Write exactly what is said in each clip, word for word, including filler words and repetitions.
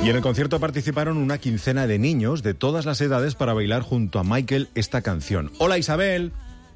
Y en el concierto participaron una quincena de niños de todas las edades para bailar junto a Michael esta canción. Hola, Isabel.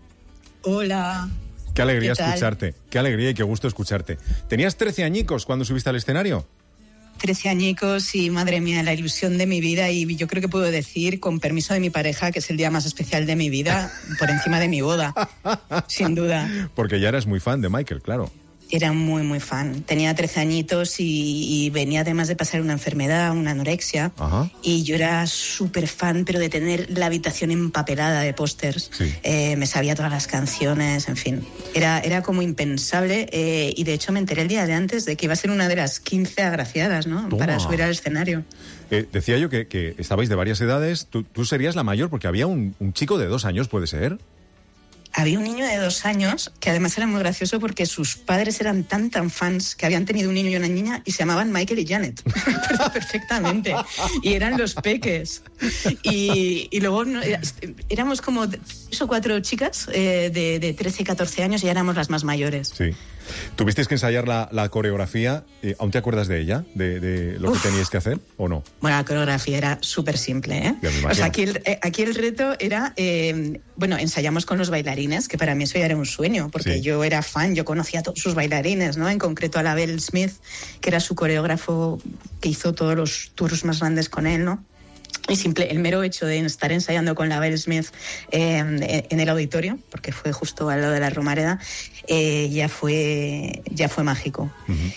Hola. Qué alegría ¿Qué tal? escucharte, qué alegría y qué gusto escucharte. ¿Tenías trece añicos cuando subiste al escenario? trece añicos y, madre mía, la ilusión de mi vida, y yo creo que puedo decir, con permiso de mi pareja, que es el día más especial de mi vida, por encima de mi boda, sin duda. Porque ya eras muy fan de Michael, claro. Era muy, muy fan. Tenía trece añitos y, y venía además de pasar una enfermedad, una anorexia. Ajá. Y yo era súper fan, pero de tener la habitación empapelada de pósters. Sí. Eh, me sabía todas las canciones, en fin. Era, era como impensable. Eh, y de hecho me enteré el día de antes de que iba a ser una de las quince agraciadas, ¿no? Toma. Para subir al escenario. Eh, decía yo que, que estabais de varias edades. Tú, tú serías la mayor porque había un, un chico de dos años, ¿puede ser? Había un niño de dos años que además era muy gracioso porque sus padres eran tan, tan fans que habían tenido un niño y una niña y se llamaban Michael y Janet. Me acuerdo perfectamente. Y eran los peques. Y, y luego no, era, éramos como tres o cuatro chicas eh, de, de trece y catorce años y ya éramos las más mayores. Sí. ¿Tuvisteis que ensayar la, la coreografía? Eh, ¿Aún te acuerdas de ella? ¿De, de lo Uf. que teníais que hacer o no? Bueno, la coreografía era súper simple, ¿eh? Ya me imagino. O sea, aquí el, eh, aquí el reto era, eh, bueno, ensayamos con los bailarines, que para mí eso ya era un sueño, porque Sí. yo era fan, yo conocía a todos sus bailarines, ¿no? En concreto a la Belle Smith, que era su coreógrafo que hizo todos los tours más grandes con él, ¿no? Y simple, el mero hecho de estar ensayando con la Belle Smith eh, en el auditorio, porque fue justo al lado de la Romareda, eh, ya fue ya fue mágico. Uh-huh.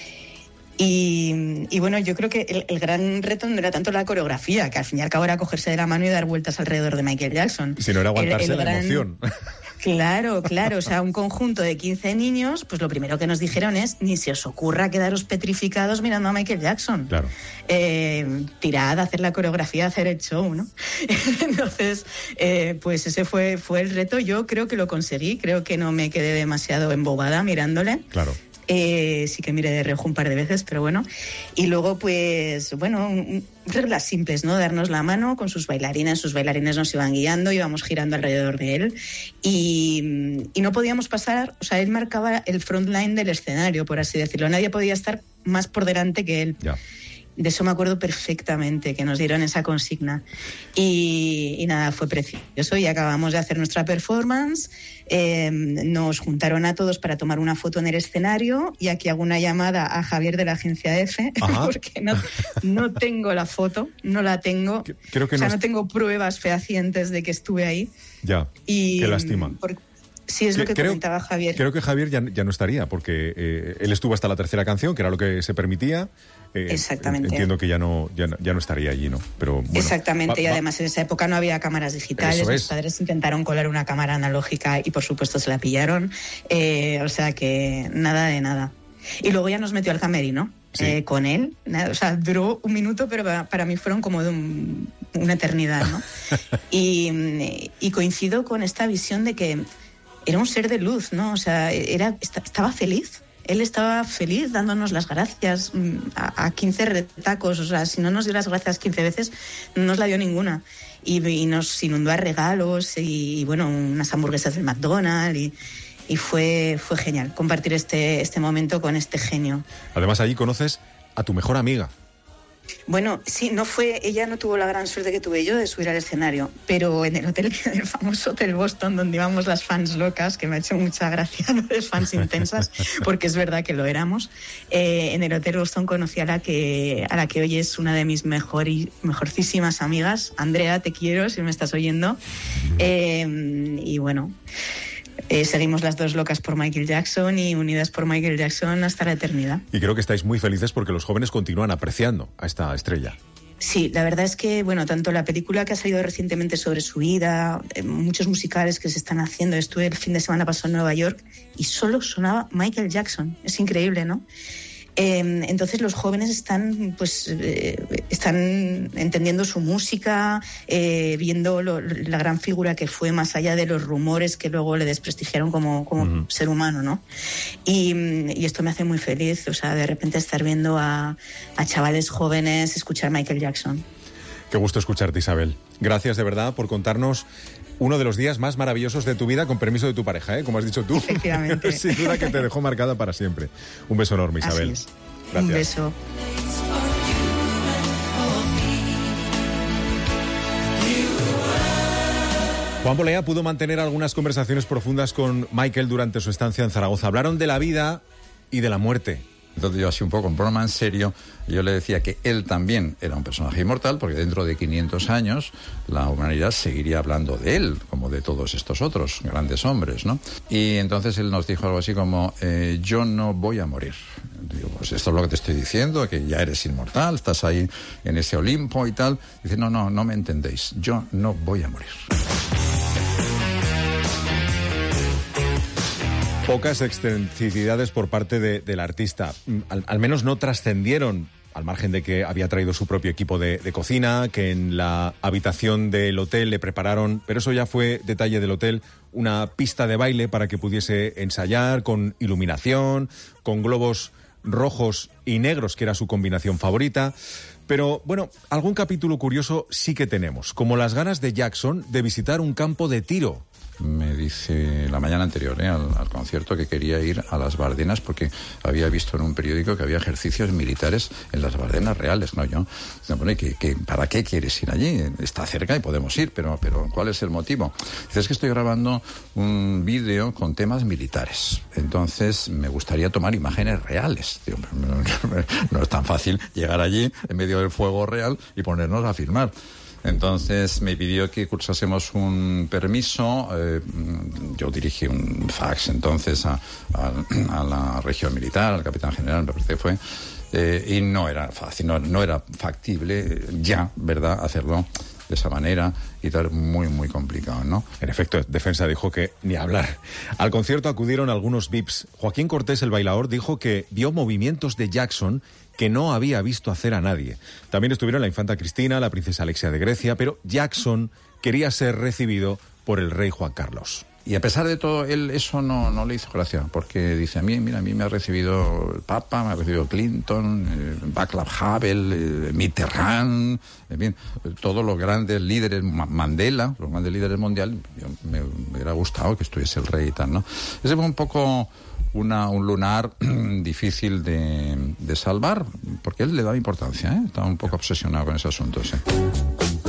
Y, y bueno, yo creo que el, el gran reto no era tanto la coreografía, que al fin y al cabo era cogerse de la mano y dar vueltas alrededor de Michael Jackson. Si no era aguantarse El- el la gran- emoción. Claro, claro, o sea, un conjunto de quince niños, pues lo primero que nos dijeron es, ni se os ocurra quedaros petrificados mirando a Michael Jackson. Claro. Eh, tirad, hacer la coreografía, hacer el show, ¿no? Entonces, eh, pues ese fue, fue el reto. Yo creo que lo conseguí, creo que no me quedé demasiado embobada mirándole. Claro. Eh, sí que miré de reojo un par de veces, pero bueno. Y luego, pues, bueno, un- reglas simples, ¿no? Darnos la mano con sus bailarines. Sus bailarines nos iban guiando, íbamos girando alrededor de él. Y, y no podíamos pasar, o sea, él marcaba el frontline del escenario, por así decirlo. Nadie podía estar más por delante que él. Ya. De eso me acuerdo perfectamente, que nos dieron esa consigna. Y, y nada, fue precioso. Y acabamos de hacer nuestra performance. Eh, nos juntaron a todos para tomar una foto en el escenario. Y aquí hago una llamada a Javier de la agencia F, Ajá. porque no, no tengo la foto, no la tengo. Que- creo que o sea, nos- no tengo pruebas fehacientes de que estuve ahí. Ya. Y, Qué lástima. por- sí, es lo que creo, comentaba Javier. Creo que Javier ya, ya no estaría, porque eh, él estuvo hasta la tercera canción, que era lo que se permitía. Eh, Exactamente. Entiendo que ya no, ya no, ya no estaría allí, ¿no? Pero bueno, Exactamente, va- y va- además en esa época no había cámaras digitales. Eso Mis es. padres intentaron colar una cámara analógica y por supuesto se la pillaron. Eh, o sea que nada de nada. Y luego ya nos metió al camerino Sí. eh, con él. Nada, o sea, duró un minuto, pero para, para mí fueron como de un- una eternidad, ¿no? y, y coincido con esta visión de que era un ser de luz, ¿no? O sea, era, esta- estaba feliz. Él estaba feliz dándonos las gracias mm, a, a quince retacos. O sea, si no nos dio las gracias quince veces, no nos la dio ninguna. Y, y nos inundó a regalos y, y, bueno, unas hamburguesas del McDonald's. Y, y fue, fue genial compartir este, este momento con este genio. Además, allí conoces a tu mejor amiga. Bueno, sí, no fue, ella no tuvo la gran suerte que tuve yo de subir al escenario, pero en el hotel, el famoso Hotel Boston, donde íbamos las fans locas, que me ha hecho mucha gracia, ¿no? De fans intensas, porque es verdad que lo éramos. Eh, en el Hotel Boston conocí a la que a la que hoy es una de mis mejor y, mejorcísimas amigas. Andrea, te quiero, si me estás oyendo. Eh, y bueno, eh, seguimos las dos locas por Michael Jackson y unidas por Michael Jackson hasta la eternidad. Y creo que estáis muy felices porque los jóvenes continúan apreciando a esta estrella. Sí, la verdad es que, bueno, tanto la película que ha salido recientemente sobre su vida, eh, muchos musicales que se están haciendo. Estuve el fin de semana pasado en Nueva York y solo sonaba Michael Jackson. Es increíble, ¿no? Eh, entonces los jóvenes están, pues, eh, están entendiendo su música, eh, viendo lo, la gran figura que fue, más allá de los rumores que luego le desprestigiaron como, como uh-huh. ser humano, ¿no? Y, y esto me hace muy feliz, o sea, de repente estar viendo a, a chavales jóvenes escuchar Michael Jackson. Qué gusto escucharte, Isabel. Gracias de verdad por contarnos uno de los días más maravillosos de tu vida, con permiso de tu pareja, ¿eh? Como has dicho tú. Efectivamente. Sin duda que te dejó marcada para siempre. Un beso enorme, Isabel. Así es. Gracias. Un beso. Juan Bolea pudo mantener algunas conversaciones profundas con Michael durante su estancia en Zaragoza. Hablaron de la vida y de la muerte. Entonces yo así un poco en broma, en serio, yo le decía que él también era un personaje inmortal, porque dentro de quinientos años la humanidad seguiría hablando de él, como de todos estos otros grandes hombres, ¿no? Y entonces él nos dijo algo así como, eh, yo no voy a morir. Digo, pues esto es lo que te estoy diciendo, que ya eres inmortal, estás ahí en ese Olimpo y tal. Dice, no, no, no me entendéis, yo no voy a morir. Pocas excentricidades por parte de, del artista. Al, al menos no trascendieron, al margen de que había traído su propio equipo de, de cocina, que en la habitación del hotel le prepararon, pero eso ya fue detalle del hotel, una pista de baile para que pudiese ensayar con iluminación, con globos rojos y negros, que era su combinación favorita. Pero, bueno, algún capítulo curioso sí que tenemos, como las ganas de Jackson de visitar un campo de tiro. Me dice la mañana anterior ¿eh? al, al concierto que quería ir a las Bardenas porque había visto en un periódico que había ejercicios militares en las Bardenas reales. No, yo, no, bueno, ¿qué, qué, ¿para qué quieres ir allí? Está cerca y podemos ir, pero, pero ¿cuál es el motivo? Dice, es que estoy grabando un vídeo con temas militares, entonces me gustaría tomar imágenes reales. Digo, no, no es tan fácil llegar allí en medio del fuego real y ponernos a filmar. Entonces me pidió que cursásemos un permiso, eh, yo dirigí un fax entonces a, a, a la región militar, al capitán general, me parece que fue, eh, y no era fácil, no, no era factible ya, ¿verdad?, hacerlo de esa manera y tal, muy, muy complicado, ¿no? En efecto, Defensa dijo que ni hablar. Al concierto acudieron algunos V I Ps. Joaquín Cortés, el bailaor, dijo que vio movimientos de Jackson que no había visto hacer a nadie. También estuvieron la infanta Cristina, la princesa Alexia de Grecia, pero Jackson quería ser recibido por el rey Juan Carlos. Y a pesar de todo, él eso no, no le hizo gracia, porque dice, a mí, mira, a mí me ha recibido el Papa, me ha recibido Clinton, eh, Václav Havel, eh, Mitterrand, en fin, todos los grandes líderes, Mandela, los grandes líderes mundiales. Yo, me, me hubiera gustado que estuviese el rey y tal, ¿no? Ese fue un poco una, un lunar difícil de, de salvar, porque él le daba importancia, ¿eh? Estaba un poco obsesionado con ese asunto, sí.